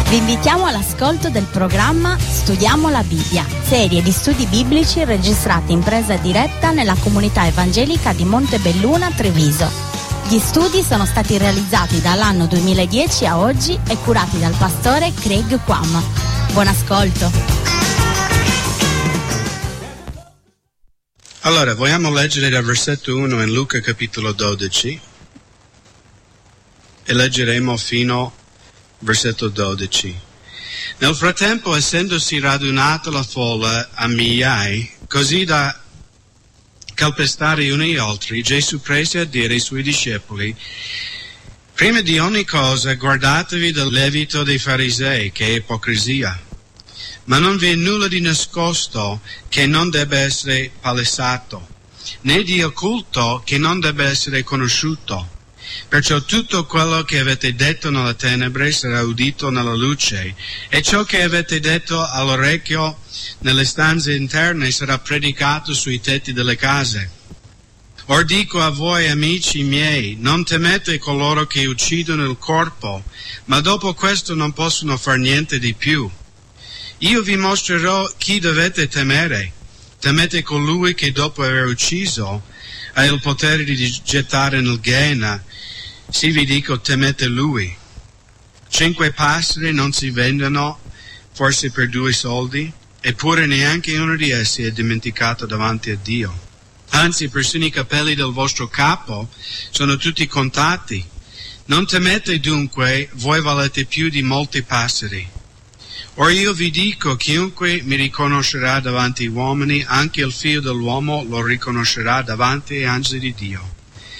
Vi invitiamo all'ascolto del programma Studiamo la Bibbia, serie di studi biblici registrati in presa diretta nella comunità evangelica di Montebelluna, Treviso. Gli studi sono stati realizzati dall'anno 2010 a oggi e curati dal pastore Craig Quam. Buon ascolto. Allora, vogliamo leggere dal versetto 1 in Luca capitolo 12 e leggeremo fino versetto 12. Nel frattempo, essendosi radunata la folla a migliaia, così da calpestare gli uni gli altri, Gesù prese a dire ai suoi discepoli: prima di ogni cosa guardatevi del lievito dei farisei, che è ipocrisia. Ma non vi è nulla di nascosto che non debba essere palesato, né di occulto che non debba essere conosciuto. Perciò tutto quello che avete detto nella tenebre sarà udito nella luce, e ciò che avete detto all'orecchio nelle stanze interne sarà predicato sui tetti delle case. Or dico a voi, amici miei, non temete coloro che uccidono il corpo, ma dopo questo non possono far niente di più. Io vi mostrerò chi dovete temere. Temete colui che dopo aver ucciso ha il potere di gettare nel Gehenna. Sì, vi dico, temete lui. 5 passeri non si vendono forse per 2 soldi, eppure neanche uno di essi è dimenticato davanti a Dio. Anzi, persino i capelli del vostro capo sono tutti contati. Non temete dunque, voi valete più di molti passeri. Or io vi dico, chiunque mi riconoscerà davanti agli uomini, anche il Figlio dell'uomo lo riconoscerà davanti agli angeli di Dio.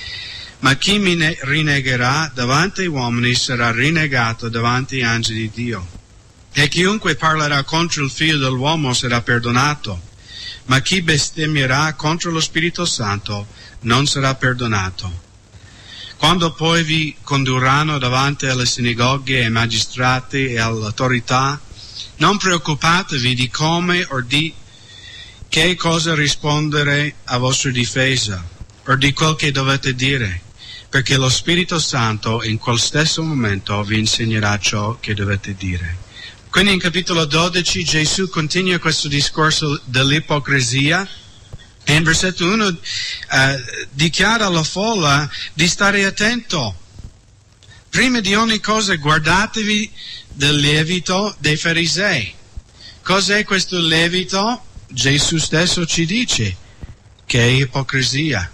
Ma chi mi rinnegherà davanti agli uomini sarà rinnegato davanti agli angeli di Dio. E chiunque parlerà contro il Figlio dell'uomo sarà perdonato, ma chi bestemmierà contro lo Spirito Santo non sarà perdonato. Quando poi vi condurranno davanti alle sinagoghe, ai magistrati e all'autorità, non preoccupatevi di come o di che cosa rispondere a vostra difesa, o di quel che dovete dire, perché lo Spirito Santo in quel stesso momento vi insegnerà ciò che dovete dire. Quindi in capitolo 12 Gesù continua questo discorso dell'ipocrisia e in versetto 1 dichiara alla folla di stare attento. Prima di ogni cosa guardatevi del lievito dei farisei. Cos'è questo lievito? Gesù stesso ci dice che è ipocrisia.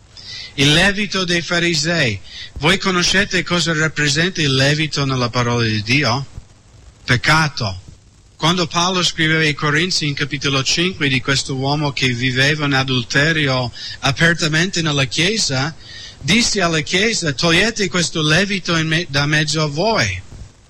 Il lievito dei farisei. Voi conoscete cosa rappresenta il lievito nella parola di Dio? Peccato. Quando Paolo scriveva ai Corinzi in capitolo 5 di questo uomo che viveva in adulterio apertamente nella Chiesa, disse alla Chiesa: togliete questo lievito da mezzo a voi,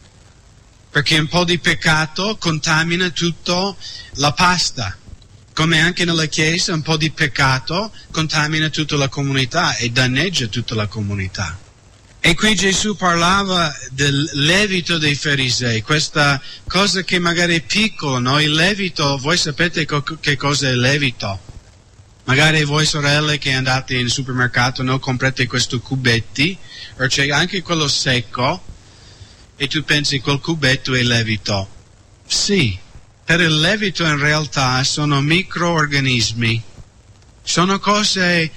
perché un po' di peccato contamina tutta la pasta. Come anche nella Chiesa un po' di peccato contamina tutta la comunità e danneggia tutta la comunità. E qui Gesù parlava del lievito dei farisei, questa cosa che magari è piccola, no? Il lievito, voi sapete che cosa è il lievito? Magari voi sorelle che andate in supermercato, no, comprate questi cubetti, o c'è anche quello secco, e tu pensi quel cubetto è lievito. Sì, per il lievito in realtà sono microorganismi, sono cose,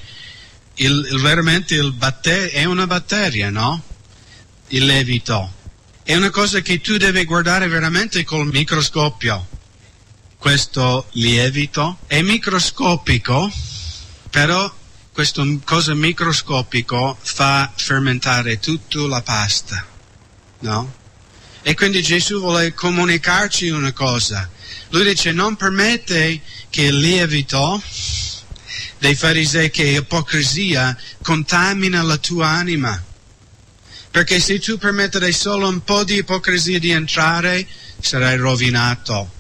veramente è una batteria, no? Il lievito. È una cosa che tu devi guardare veramente col microscopio. Questo lievito è microscopico, però questo cosa microscopico fa fermentare tutta la pasta, no? E quindi Gesù vuole comunicarci una cosa. Lui dice: non permette che il lievito dei farisei, che è ipocrisia, contamina la tua anima. Perché se tu permetterai solo un po' di ipocrisia di entrare, sarai rovinato.